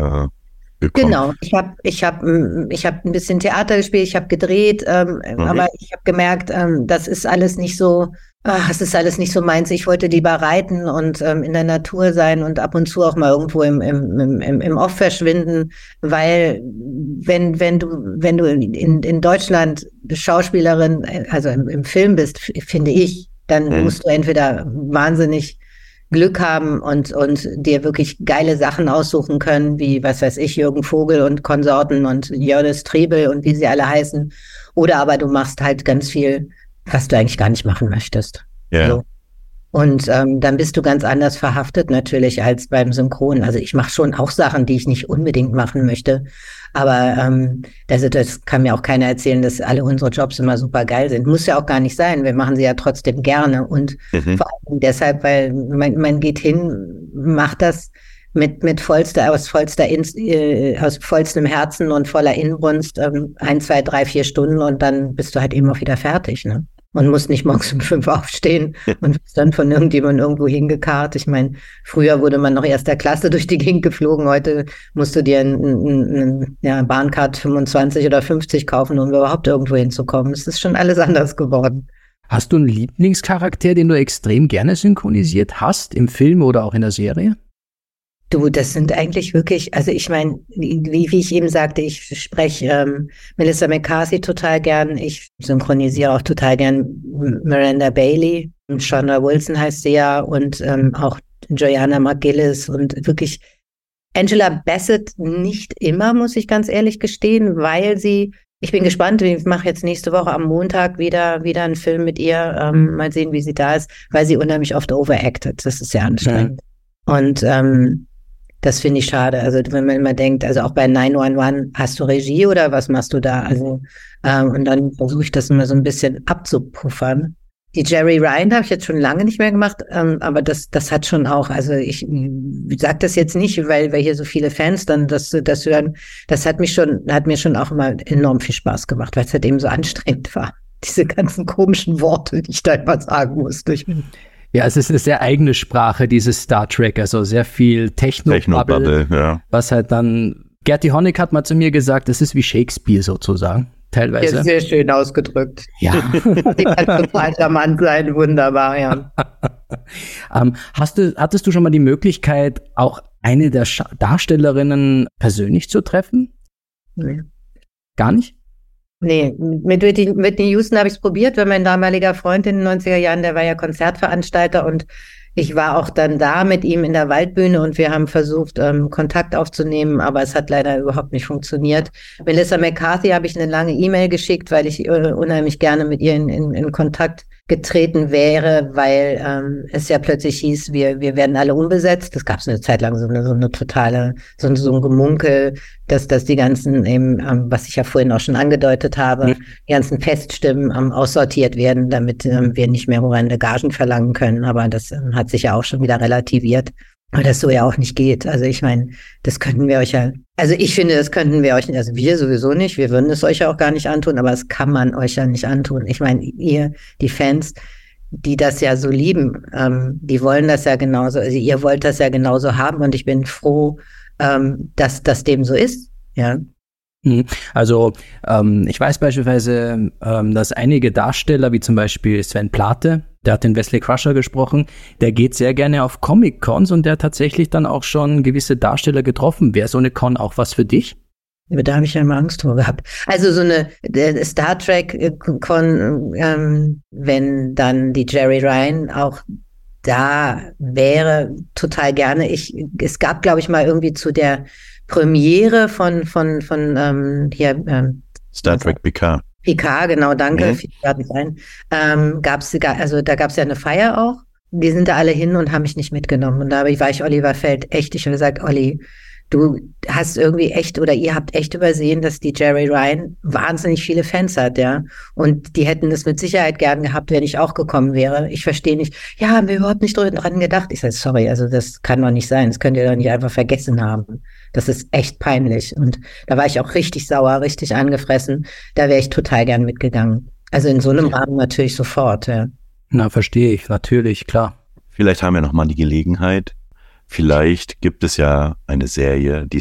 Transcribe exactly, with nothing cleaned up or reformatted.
äh, gekommen. Genau, ich habe ich hab, ich hab ein bisschen Theater gespielt, ich habe gedreht, ähm, mhm. aber ich habe gemerkt, ähm, das ist alles nicht so, ach, das ist alles nicht so meins. Ich wollte lieber reiten und ähm, in der Natur sein und ab und zu auch mal irgendwo im, im, im, im Off verschwinden, weil wenn, wenn du, wenn du in, in Deutschland Schauspielerin, also im, im Film bist, finde ich, dann mhm. musst du entweder wahnsinnig Glück haben und, und dir wirklich geile Sachen aussuchen können, wie, was weiß ich, Jürgen Vogel und Konsorten und Jördis Triebel und wie sie alle heißen. Oder aber du machst halt ganz viel, was du eigentlich gar nicht machen möchtest. Ja. So. Und ähm, dann bist du ganz anders verhaftet natürlich als beim Synchron. Also ich mache schon auch Sachen, die ich nicht unbedingt machen möchte. Aber ähm, das, das kann mir auch keiner erzählen, dass alle unsere Jobs immer super geil sind. Muss ja auch gar nicht sein. Wir machen sie ja trotzdem gerne. Und mhm. vor allem deshalb, weil man, man geht hin, macht das mit mit vollster, aus vollster Ins, äh, aus vollstem Herzen und voller Inbrunst ähm, ein, zwei, drei, vier Stunden und dann bist du halt eben auch wieder fertig, ne? Man muss nicht morgens um fünf aufstehen und wird dann von irgendjemandem irgendwo hingekarrt. Ich meine, früher wurde man noch erster Klasse durch die Gegend geflogen. Heute musst du dir ein, ein, ein ja, Bahncard fünfundzwanzig oder fünfzig kaufen, um überhaupt irgendwo hinzukommen. Es ist schon alles anders geworden. Hast du einen Lieblingscharakter, den du extrem gerne synchronisiert hast, im Film oder auch in der Serie? Du, das sind eigentlich wirklich, also ich meine, wie, wie ich eben sagte, ich spreche ähm, Melissa McCarthy total gern, ich synchronisiere auch total gern Miranda Bailey, Shonda Wilson heißt sie ja und ähm, auch Joanna McGillis und wirklich Angela Bassett nicht immer, muss ich ganz ehrlich gestehen, weil sie, ich bin gespannt, ich mache jetzt nächste Woche am Montag wieder wieder einen Film mit ihr, ähm, mal sehen, wie sie da ist, weil sie unheimlich oft overacted, das ist sehr anstrengend. Ja. Und ähm, das finde ich schade. Also wenn man immer denkt, also auch bei neun eins eins, hast du Regie oder was machst du da? Also ähm, und dann versuche ich das immer so ein bisschen abzupuffern. Die Jeri Ryan habe ich jetzt schon lange nicht mehr gemacht, ähm, aber das das hat schon auch, also ich sage das jetzt nicht, weil wir hier so viele Fans dann das das hören. Das hat mich schon, hat mir schon auch immer enorm viel Spaß gemacht, weil es halt eben so anstrengend war. Diese ganzen komischen Worte, die ich da immer sagen musste. Ich bin Ja, es ist eine sehr eigene Sprache, dieses Star Trek, also sehr viel Techno-Bubble, Techno-Bubble, ja. Was halt dann, Gerti Honeck hat mal zu mir gesagt, das ist wie Shakespeare sozusagen, teilweise. Ja, sehr schön ausgedrückt. Ja. Die kann total charmant sein, wunderbar, ja. ähm, hast du, hattest du schon mal die Möglichkeit, auch eine der Scha- Darstellerinnen persönlich zu treffen? Nee. Gar nicht? Nee, mit Whitney, Whitney Houston habe ich es probiert, weil mein damaliger Freund in den neunziger Jahren, der war ja Konzertveranstalter und ich war auch dann da mit ihm in der Waldbühne und wir haben versucht, ähm, Kontakt aufzunehmen, aber es hat leider überhaupt nicht funktioniert. Melissa McCarthy habe ich eine lange E-Mail geschickt, weil ich äh, unheimlich gerne mit ihr in, in, in Kontakt getreten wäre, weil ähm, es ja plötzlich hieß, wir wir werden alle unbesetzt. Das gab es eine Zeit lang so eine so eine totale, so, so ein Gemunkel, dass dass die ganzen, eben, ähm, was ich ja vorhin auch schon angedeutet habe, mhm. die ganzen Feststimmen ähm, aussortiert werden, damit ähm, wir nicht mehr horrende Gagen verlangen können. Aber das ähm, hat sich ja auch schon wieder relativiert. Weil das so ja auch nicht geht. Also ich meine, das könnten wir euch ja, also ich finde, das könnten wir euch, also wir sowieso nicht, wir würden es euch ja auch gar nicht antun, aber das kann man euch ja nicht antun. Ich meine, ihr, die Fans, die das ja so lieben, ähm, die wollen das ja genauso, also ihr wollt das ja genauso haben und ich bin froh, ähm, dass das dem so ist, ja. Also ähm, ich weiß beispielsweise, ähm, dass einige Darsteller, wie zum Beispiel Sven Plate, der hat den Wesley Crusher gesprochen, der geht sehr gerne auf Comic-Cons und der hat tatsächlich dann auch schon gewisse Darsteller getroffen. Wäre so eine Con auch was für dich? Da habe ich ja immer Angst vor gehabt. Also so eine äh, Star Trek-Con, ähm, wenn dann die Jeri Ryan auch da wäre, total gerne. Ich, es gab, glaube ich, mal irgendwie zu der Premiere von von von ähm, hier ähm, Star Trek Picard. Picard, genau, danke. Mhm. Fiel gerade nicht ein. Ähm, gab's, also da gab's ja eine Feier auch. Die sind da alle hin und haben mich nicht mitgenommen. Und da war ich Oliver Feld echt. Ich habe gesagt, Olli, du hast irgendwie echt oder ihr habt echt übersehen, dass die Jeri Ryan wahnsinnig viele Fans hat, ja. Und die hätten das mit Sicherheit gern gehabt, wenn ich auch gekommen wäre. Ich verstehe nicht. Ja, haben wir überhaupt nicht dran gedacht. Ich sage, sorry, also das kann doch nicht sein. Das könnt ihr doch nicht einfach vergessen haben. Das ist echt peinlich. Und da war ich auch richtig sauer, richtig angefressen. Da wäre ich total gern mitgegangen. Also in so einem Rahmen natürlich sofort, ja. Na, verstehe ich, natürlich, klar. Vielleicht haben wir noch mal die Gelegenheit. Vielleicht gibt es ja eine Serie, die